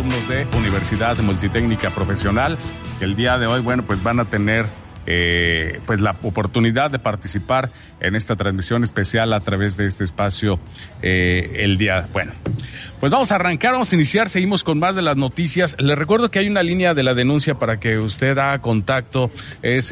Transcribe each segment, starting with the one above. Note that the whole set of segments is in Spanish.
alumnos de Universidad Multitécnica Profesional, que el día de hoy, bueno, pues van a tener pues la oportunidad de participar en esta transmisión especial a través de este espacio el día. Bueno, pues vamos a arrancar, vamos a iniciar, seguimos con más de las noticias. Les recuerdo que hay una línea de la denuncia para que usted haga contacto, es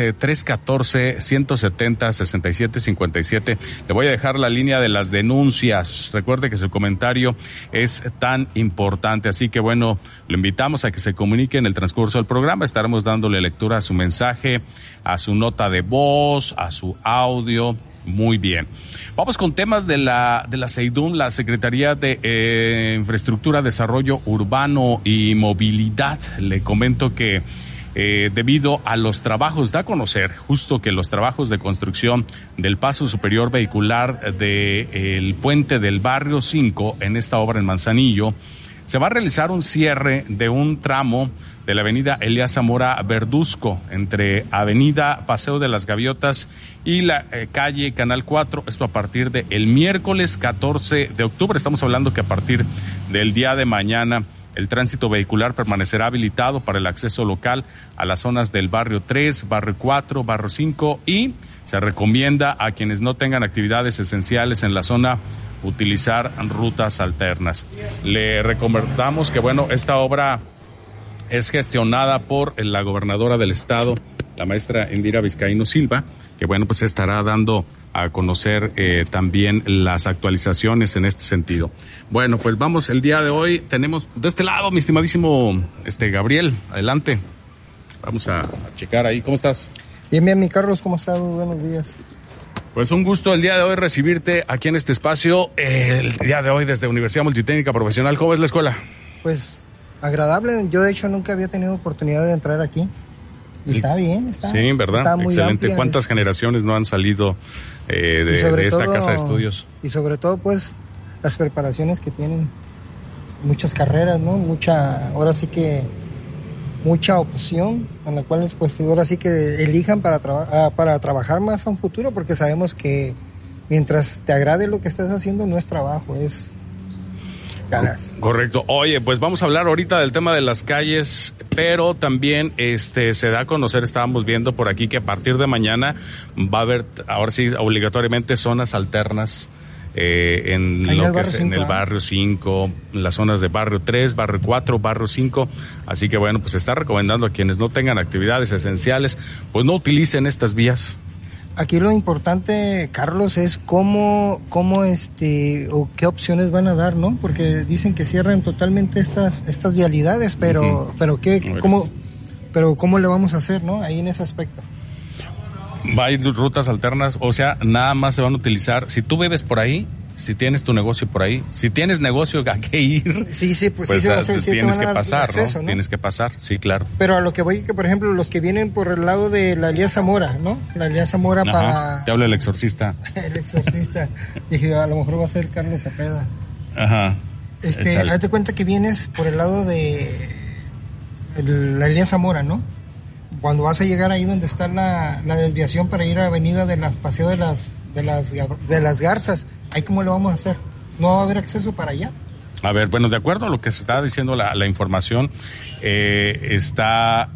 314-170-6757. Le voy a dejar la línea de las denuncias. Recuerde que su comentario es tan importante, así que bueno, lo invitamos a que se comunique en el transcurso del programa. Estaremos dándole lectura a su mensaje, a su nota de voz, a su audio. Muy bien. Vamos con temas de la SEIDUN, la Secretaría de Infraestructura, Desarrollo Urbano y Movilidad. Le comento que debido a los trabajos, da a conocer justo que los trabajos de construcción del paso superior vehicular del puente del barrio 5 en esta obra en Manzanillo, se va a realizar un cierre de un tramo de la avenida Elías Zamora Verduzco, entre avenida Paseo de las Gaviotas y la calle Canal 4, esto a partir de el miércoles 14 de octubre. Estamos hablando que a partir del día de mañana el tránsito vehicular permanecerá habilitado para el acceso local a las zonas del barrio 3, barrio 4, barrio 5 y se recomienda a quienes no tengan actividades esenciales en la zona utilizar rutas alternas. Le recomendamos que, bueno, esta obra es gestionada por la gobernadora del estado, la maestra Indira Vizcaíno Silva, que, bueno, pues estará dando a conocer también las actualizaciones en este sentido. Bueno, pues vamos, el día de hoy tenemos de este lado, mi estimadísimo Gabriel, adelante. Vamos a checar ahí, ¿cómo estás? Bien, mi Carlos, ¿cómo estás? Buenos días. Pues un gusto el día de hoy recibirte aquí en este espacio, el día de hoy desde Universidad Multitécnica Profesional. ¿Cómo es la escuela? Pues agradable, yo de hecho nunca había tenido oportunidad de entrar aquí. Y está bien, está. Sí, ¿verdad? Está muy excelente. Amplia, ¿Cuántas generaciones no han salido de esta casa de estudios? Y sobre todo, pues, las preparaciones que tienen, muchas carreras, ¿no? Ahora sí que mucha opción, en la cual pues ahora sí que elijan para trabajar más a un futuro, porque sabemos que mientras te agrade lo que estás haciendo no es trabajo, es ganas. Correcto. Oye, pues vamos a hablar ahorita del tema de las calles, pero también se da a conocer, estábamos viendo por aquí que a partir de mañana va a haber, ahora sí, obligatoriamente zonas alternas en lo que es en el barrio 5, las zonas de barrio 3, barrio 4, barrio 5, así que bueno, pues se está recomendando a quienes no tengan actividades esenciales, pues no utilicen estas vías. Aquí lo importante, Carlos, es cómo o qué opciones van a dar, ¿no? Porque dicen que cierran totalmente estas vialidades, pero cómo le vamos a hacer, ¿no? Ahí en ese aspecto. Va a ir rutas alternas, o sea, nada más se van a utilizar, si tú vives por ahí, si tienes tu negocio por ahí, si tienes negocio a qué ir, sí, pues sí se va a hacer, tienes que pasar, acceso, ¿no? Tienes que pasar, sí, claro. Pero a lo que voy, que por ejemplo, los que vienen por el lado de la Elías Zamora, ¿no? La Elías Zamora. Ajá, para... Te habla el exorcista. El exorcista. Dije, a lo mejor va a ser Carlos Cepeda. Ajá. Hazte cuenta que vienes por el lado de la Elías Zamora, ¿no? Cuando vas a llegar ahí donde está la desviación para ir a Avenida de las Paseo de las Garzas, ¿ahí cómo lo vamos a hacer? ¿No va a haber acceso para allá? A ver, bueno, de acuerdo a lo que se está diciendo la información, está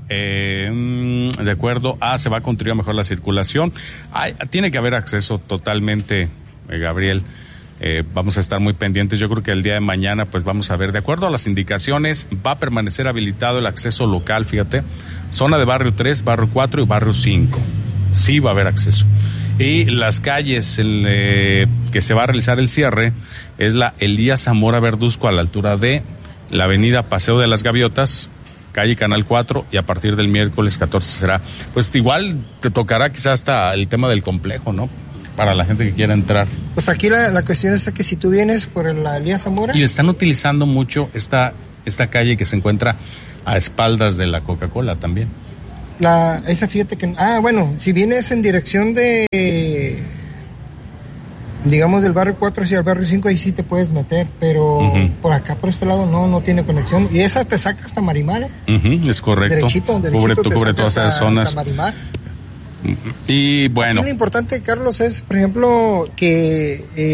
de acuerdo a se va a construir mejor la circulación. Tiene que haber acceso totalmente, Gabriel. Vamos a estar muy pendientes. Yo creo que el día de mañana pues vamos a ver, de acuerdo a las indicaciones, va a permanecer habilitado el acceso local, fíjate, zona de barrio 3, barrio 4 y barrio 5. Sí va a haber acceso. Y las calles que se va a realizar el cierre es la Elías Zamora Verduzco a la altura de la avenida Paseo de las Gaviotas, calle Canal 4, y a partir del miércoles 14 será, pues igual te tocará quizás hasta el tema del complejo, ¿no? Para la gente que quiera entrar. Pues aquí la cuestión es que si tú vienes por la Elías Zamora... Y están utilizando mucho esta calle que se encuentra a espaldas de la Coca-Cola también. Fíjate que... bueno, si vienes en dirección de... digamos del barrio 4 hacia el barrio 5, ahí sí te puedes meter, pero por acá, por este lado, no tiene conexión. Y esa te saca hasta Marimar, ¿eh? Es correcto. Derechito cubre todas esas zonas. Hasta Marimar. Y bueno. Aquí lo importante, Carlos, es, por ejemplo, que